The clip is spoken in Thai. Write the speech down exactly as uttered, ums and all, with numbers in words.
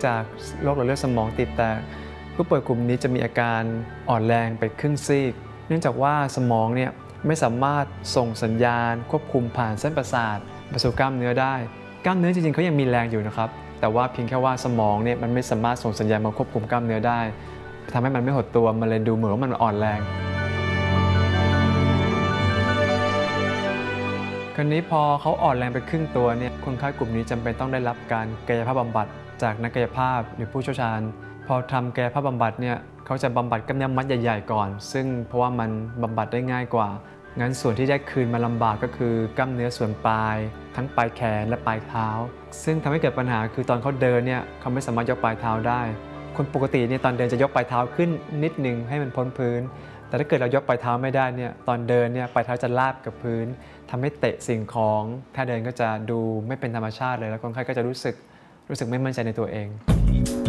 จากโรคหลอดเลือดสมองตีบแตกผู้ป่วยกลุ่มนี้จะมีอาการอ่อนแรงไปครึ่งซีกเนื่องจากว่าสมองเนี่ยไม่สามารถส่งสัญญาณควบคุมผ่านเส้นประสาทไปสู่กล้ามเนื้อได้กล้ามเนื้อจริงๆเขายังมีแรงอยู่นะครับแต่ว่าเพียงแค่ว่าสมองเนี่ยมันไม่สามารถส่งสัญญาณมาควบคุมกล้ามเนื้อได้ทำให้มันไม่หดตัวมันเลยดูเหมือนว่ามันอ่อนแรงคราวนี้พอเขาอ่อนแรงไปครึ่งตัวเนี่ยคนไข้กลุ่มนี้จำเป็นต้องได้รับการกายภาพบำบัดจากนักกายภาพหรือผู้เชี่ยวชาญพอทำกายภาพบำบัดเนี่ยเขาจะบำบัดกล้ามเนื้อมัดใหญ่ๆก่อนซึ่งเพราะว่ามันบำบัดได้ง่ายกว่างั้นส่วนที่ได้คืนมาลำบากก็คือกล้ามเนื้อส่วนปลายทั้งปลายแขนและปลายเท้าซึ่งทำให้เกิดปัญหาคือตอนเขาเดินเนี่ยเขาไม่สามารถยกปลายเท้าได้คนปกติเนี่ยตอนเดินจะยกปลายเท้าขึ้นนิดนึงให้มันพ้นพื้นแต่ถ้าเกิดเรายกปลายเท้าไม่ได้เนี่ยตอนเดินเนี่ยปลายเท้าจะลาบกับพื้นทำให้เตะสิ่งของถ้าเดินก็จะดูไม่เป็นธรรมชาติเลยแล้วคนไข้ก็จะรู้สึกรู้สึกไม่มั่นใจในตัวเอง